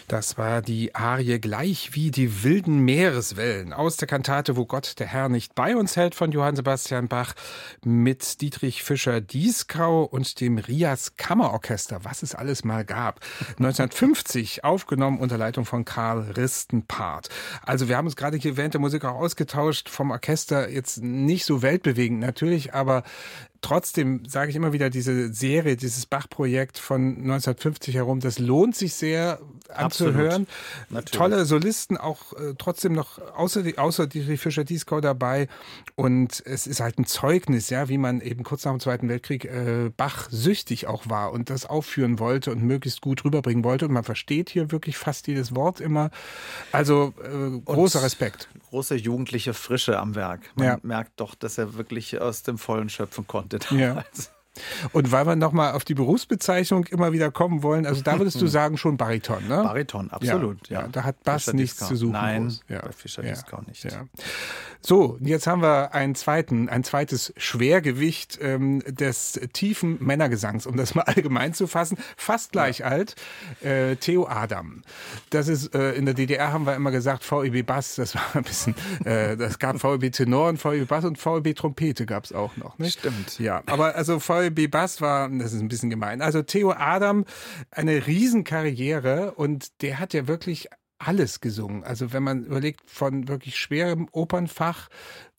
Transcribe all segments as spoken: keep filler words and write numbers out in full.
Das war die Arie Gleich wie die wilden Meereswellen aus der Kantate Wo Gott der Herr nicht bei uns hält von Johann Sebastian Bach mit Dietrich Fischer-Dieskau und dem Rias Kammerorchester, was es alles mal gab. neunzehnhundertfünfzig aufgenommen unter Leitung von Karl Ristenpart. Also wir haben uns gerade hier während der Musik auch ausgetauscht, vom Orchester jetzt nicht so weltbewegend natürlich, aber trotzdem sage ich immer wieder, diese Serie, dieses Bach-Projekt von neunzehnhundertfünfzig herum, das lohnt sich sehr anzuhören. Tolle Solisten, auch äh, trotzdem noch außer, die, außer Dietrich Fischer-Dieskau dabei. Und es ist halt ein Zeugnis, ja, wie man eben kurz nach dem Zweiten Weltkrieg äh, Bach süchtig auch war und das aufführen wollte und möglichst gut rüberbringen wollte. Und man versteht hier wirklich fast jedes Wort immer. Also äh, großer Respekt. Große jugendliche Frische am Werk. Man ja. merkt doch, dass er wirklich aus dem Vollen schöpfen konnte damals. Ja. Und weil wir nochmal auf die Berufsbezeichnung immer wieder kommen wollen, also da würdest du sagen schon Bariton, ne? Bariton, absolut. Ja, ja. Da hat Bass nichts zu suchen. Nein, ja. bei Fischer-Dieskau ja. nicht. Ja. So, jetzt haben wir einen zweiten, ein zweites Schwergewicht ähm, des tiefen Männergesangs, um das mal allgemein zu fassen. Fast gleich ja. alt, äh, Theo Adam. Das ist, äh, in der D D R haben wir immer gesagt, V E B Bass, das war ein bisschen, äh, das gab V E B Tenor und V E B Bass und V E B Trompete gab es auch noch. Nicht? Stimmt. Ja, aber also V E B Bass war, das ist ein bisschen gemein, also Theo Adam, eine Riesenkarriere und der hat ja wirklich alles gesungen. Also wenn man überlegt, von wirklich schwerem Opernfach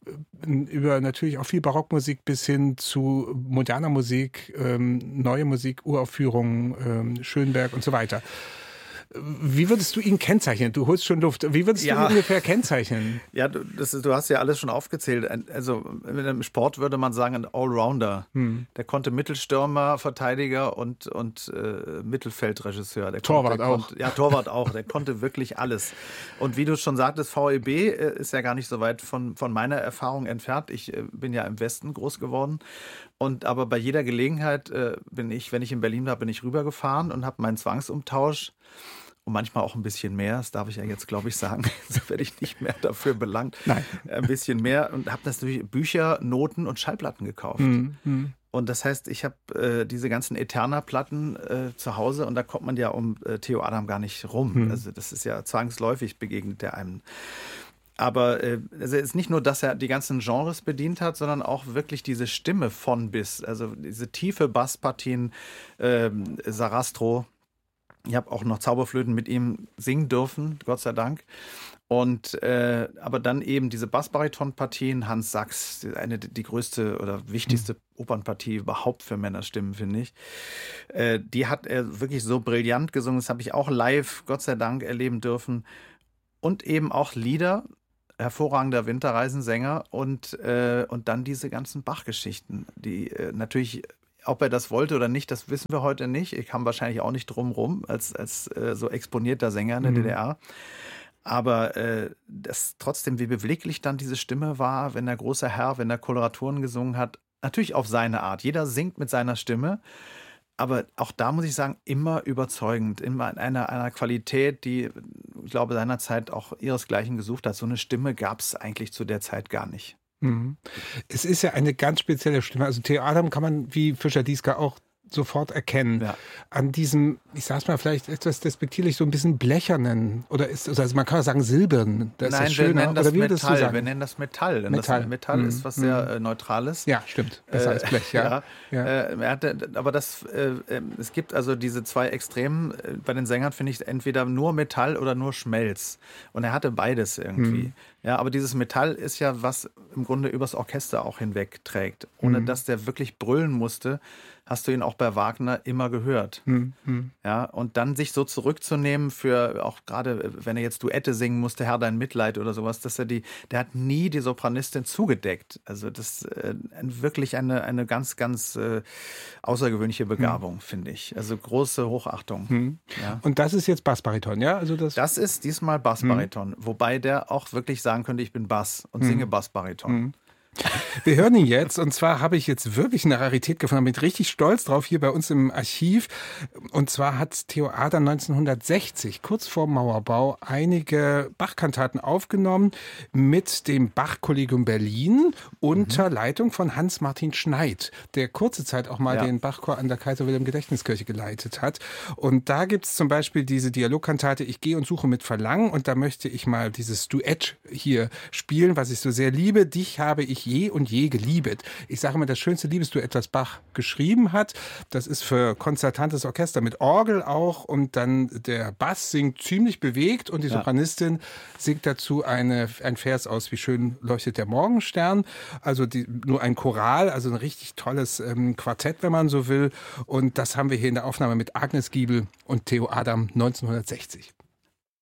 über natürlich auch viel Barockmusik bis hin zu moderner Musik, ähm, neue Musik, Uraufführungen, ähm, Schönberg und so weiter. Wie würdest du ihn kennzeichnen? Du holst schon Luft. Wie würdest ja. du ihn ungefähr kennzeichnen? Ja, du, das, du hast ja alles schon aufgezählt. Also im Sport würde man sagen, ein Allrounder. Hm. Der konnte Mittelstürmer, Verteidiger und, und äh, Mittelfeldregisseur. Der Torwart konnte, auch. Konnte, ja, Torwart auch. Der konnte wirklich alles. Und wie du schon sagtest, V E B ist ja gar nicht so weit von, von meiner Erfahrung entfernt. Ich äh, bin ja im Westen groß geworden. Und aber bei jeder Gelegenheit äh, bin ich, wenn ich in Berlin war, bin ich rübergefahren und habe meinen Zwangsumtausch und manchmal auch ein bisschen mehr, das darf ich ja jetzt, glaube ich, sagen, so werde ich nicht mehr dafür belangt. Nein. Ein bisschen mehr und habe natürlich Bücher, Noten und Schallplatten gekauft. Mhm. Und das heißt, ich habe äh, diese ganzen Eterna-Platten äh, zu Hause und da kommt man ja um äh, Theo Adam gar nicht rum. Mhm. Also das ist ja zwangsläufig, begegnet der einem. Aber äh, also es ist nicht nur, dass er die ganzen Genres bedient hat, sondern auch wirklich diese Stimme von bis. Also diese tiefe Basspartien, äh, Sarastro. Ich habe auch noch Zauberflöten mit ihm singen dürfen, Gott sei Dank. Und äh, aber dann eben diese Bassbariton-Partien, Hans Sachs, eine die größte oder wichtigste mhm. Opernpartie überhaupt für Männerstimmen, finde ich. Äh, die hat er wirklich so brillant gesungen. Das habe ich auch live, Gott sei Dank, erleben dürfen. Und eben auch Lieder. Hervorragender Winterreisensänger und, äh, und dann diese ganzen Bach-Geschichten, die äh, natürlich, ob er das wollte oder nicht, das wissen wir heute nicht. Ich kam wahrscheinlich auch nicht drum rum als, als äh, so exponierter Sänger in der mhm. D D R. Aber äh, das trotzdem, wie beweglich dann diese Stimme war, wenn der große Herr, wenn er Koloraturen gesungen hat, natürlich auf seine Art. Jeder singt mit seiner Stimme. Aber auch da muss ich sagen, immer überzeugend, immer in einer, einer Qualität, die, ich glaube, seinerzeit auch ihresgleichen gesucht hat. So eine Stimme gab es eigentlich zu der Zeit gar nicht. Mhm. Es ist ja eine ganz spezielle Stimme. Also Theo Adam kann man wie Fischer-Dieskau auch sofort erkennen. Ja. An diesem, ich sag's mal vielleicht etwas despektierlich, so ein bisschen blechernen oder ist, also man kann auch sagen silbernen. Das Nein, ist schöner. wir nennen das oder wie Metall. Das wir nennen das Metall. Denn Metall, das Metall mhm. ist was sehr äh, Neutrales. Ja, stimmt. Besser äh, als Blech, ja. ja. ja. Äh, er hatte, aber das, äh, es gibt also diese zwei Extremen. Bei den Sängern finde ich entweder nur Metall oder nur Schmelz. Und er hatte beides irgendwie. Mhm. Ja, aber dieses Metall ist ja, was im Grunde übers Orchester auch hinweg trägt. Ohne mhm. dass der wirklich brüllen musste, hast du ihn auch bei Wagner immer gehört. Mhm. Ja, und dann sich so zurückzunehmen für, auch gerade wenn er jetzt Duette singen musste, Herr, dein Mitleid oder sowas, dass er die, der hat nie die Sopranistin zugedeckt. Also das ist äh, wirklich eine, eine ganz, ganz äh, außergewöhnliche Begabung, mhm. finde ich. Also große Hochachtung. Mhm. Ja. Und das ist jetzt Bassbariton, ja? Also das, das ist diesmal Bassbariton, mhm. wobei der auch wirklich sagen könnte, ich bin Bass und mhm. singe Bassbariton. Mhm. Wir hören ihn jetzt und zwar habe ich jetzt wirklich eine Rarität gefunden, bin richtig stolz drauf hier bei uns im Archiv. Und zwar hat Theo Adam neunzehnhundertsechzig, kurz vor Mauerbau, einige Bach-Kantaten aufgenommen mit dem Bach-Kollegium Berlin unter mhm. Leitung von Hans-Martin Schneid, der kurze Zeit auch mal ja. den Bachchor an der Kaiser-Wilhelm-Gedächtniskirche geleitet hat. Und da gibt es zum Beispiel diese Dialogkantate Ich gehe und suche mit Verlangen und da möchte ich mal dieses Duett hier spielen, was ich so sehr liebe. Dich habe ich je und je geliebet. Ich sage immer, das schönste Liebesduett, was Bach geschrieben hat. Das ist für konzertantes Orchester mit Orgel auch und dann der Bass singt ziemlich bewegt und die Sopranistin ja. singt dazu eine, ein Vers aus Wie schön leuchtet der Morgenstern. Also die, nur ein Choral, also ein richtig tolles ähm, Quartett, wenn man so will. Und das haben wir hier in der Aufnahme mit Agnes Giebel und Theo Adam neunzehnhundertsechzig.